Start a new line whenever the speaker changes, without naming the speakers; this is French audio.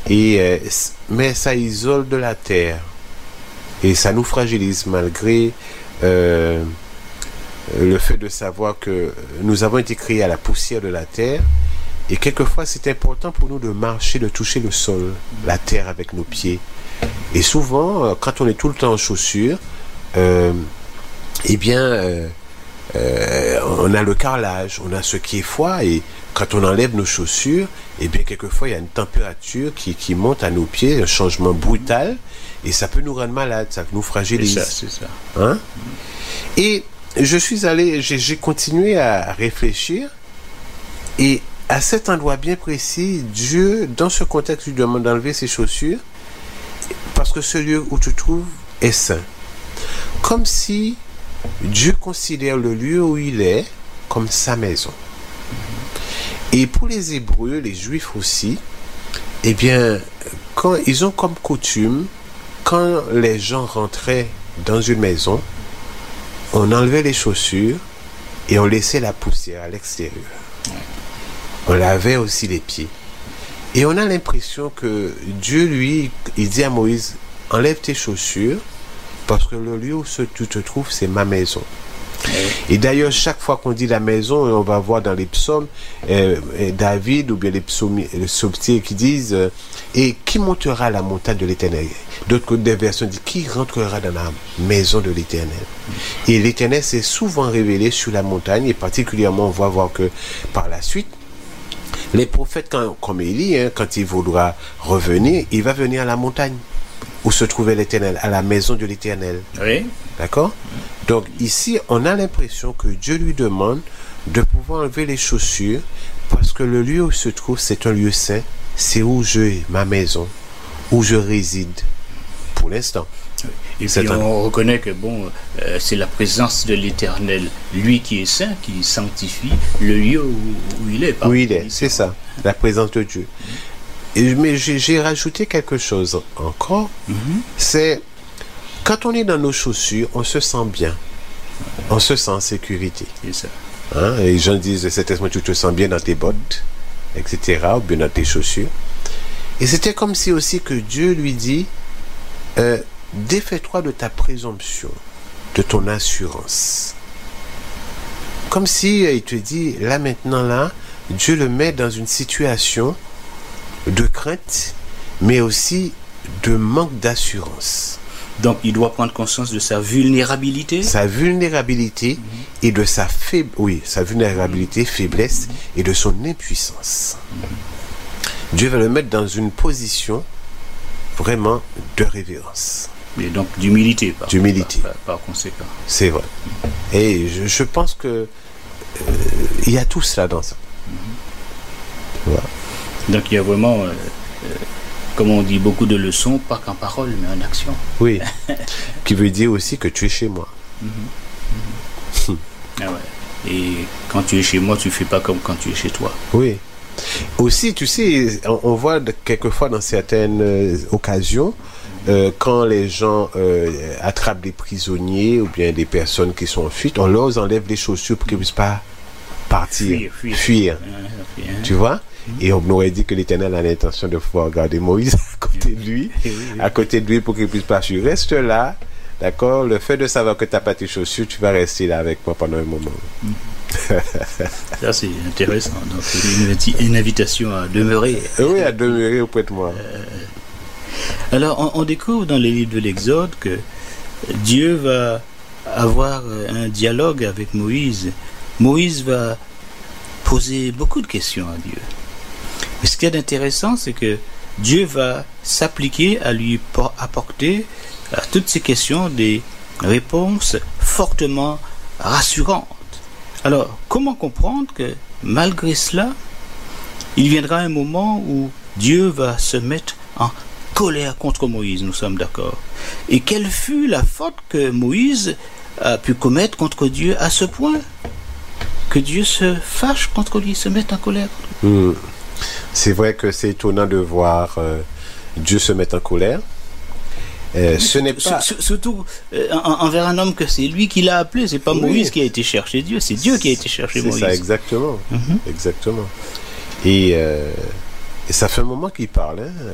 Mais ça isole de la terre. Et ça nous fragilise malgré le fait de savoir que nous avons été créés à la poussière de la terre. Et quelquefois, c'est important pour nous de marcher, de toucher le sol, la terre avec nos pieds. Et souvent, quand on est tout le temps en chaussures, on a le carrelage, on a ce qui est froid. Et quand on enlève nos chaussures, quelquefois, il y a une température qui monte à nos pieds, un changement brutal. Et ça peut nous rendre malades, ça nous fragilise.
C'est ça.
Hein? Et j'ai continué à réfléchir. Et à cet endroit bien précis, Dieu, dans ce contexte, lui demande d'enlever ses chaussures parce que ce lieu où tu te trouves est saint. Comme si Dieu considère le lieu où il est comme sa maison. Et pour les Hébreux, les Juifs aussi, quand ils ont comme coutume, quand les gens rentraient dans une maison, on enlevait les chaussures et on laissait la poussière à l'extérieur. On lavait aussi les pieds. Et on a l'impression que Dieu, lui, il dit à Moïse, enlève tes chaussures, parce que le lieu où tu te trouves, c'est ma maison. Et d'ailleurs, chaque fois qu'on dit la maison, on va voir dans les psaumes, David ou bien les psautiers qui disent, et qui montera à la montagne de l'Éternel? D'autres des versions disent, qui rentrera dans la maison de l'Éternel? Et l'Éternel s'est souvent révélé sur la montagne, et particulièrement, on va voir que par la suite, les prophètes, comme Élie, quand il voudra revenir, il va venir à la montagne où se trouvait l'Éternel, à la maison de l'Éternel.
Oui.
D'accord? Donc ici, on a l'impression que Dieu lui demande de pouvoir enlever les chaussures parce que le lieu où il se trouve, c'est un lieu saint. C'est où ma maison, où je réside pour l'instant.
Et puis on reconnaît que c'est la présence de l'Éternel, lui qui est saint, qui sanctifie le lieu où il est.
Où il est, c'est ça, la présence de Dieu. Mais j'ai rajouté quelque chose encore, c'est quand on est dans nos chaussures, on se sent bien, on se sent en sécurité.
C'est ça.
Hein? Et les gens disent, certainement tu te sens bien dans tes bottes, etc., ou bien dans tes chaussures. Et c'était comme si aussi que Dieu lui dit, défais-toi de ta présomption, de ton assurance. Comme si il te dit, là maintenant, Dieu le met dans une situation de crainte, mais aussi de manque d'assurance.
Donc il doit prendre conscience de sa vulnérabilité.
Sa vulnérabilité et de sa vulnérabilité, faiblesse et de son impuissance. Dieu va le mettre dans une position vraiment de révérence.
Et donc d'humilité par conséquent.
C'est vrai. Et je pense que il y a tout cela dans ça. Voilà.
Donc il y a vraiment, comme on dit, beaucoup de leçons, pas qu'en parole, mais en action.
Oui. Qui veut dire aussi que tu es chez moi.
Ah ouais. Et quand tu es chez moi, tu ne fais pas comme quand tu es chez toi.
Oui. Aussi, tu sais, on voit quelquefois dans certaines occasions, quand les gens attrapent des prisonniers ou bien des personnes qui sont en fuite, on leur enlève les chaussures pour qu'ils ne puissent pas partir, fuir. Tu vois? Et on aurait dit que l'Éternel a l'intention de pouvoir garder Moïse à côté de lui pour qu'il ne puisse pas fuir. Reste là, d'accord? Le fait de savoir que tu n'as pas tes chaussures, tu vas rester là avec moi pendant un moment.
Ça, c'est intéressant. Donc, une invitation à demeurer.
Oui, à demeurer auprès de moi.
Alors, on découvre dans les livres de l'Exode que Dieu va avoir un dialogue avec Moïse. Moïse va poser beaucoup de questions à Dieu. Mais ce qui est intéressant, c'est que Dieu va s'appliquer à lui apporter à toutes ces questions des réponses fortement rassurantes. Alors, comment comprendre que malgré cela, il viendra un moment où Dieu va se mettre en colère contre Moïse, nous sommes d'accord. Et quelle fut la faute que Moïse a pu commettre contre Dieu à ce point que Dieu se fâche contre lui, se mette en colère contre lui.
C'est vrai que c'est étonnant de voir Dieu se mettre en colère. Ce n'est pas...
Surtout envers un homme que c'est lui qui l'a appelé, c'est pas Moïse qui a été chercher Dieu, c'est Dieu qui a été chercher Moïse.
C'est ça, exactement. Exactement. Et ça fait un moment qu'il parle, hein.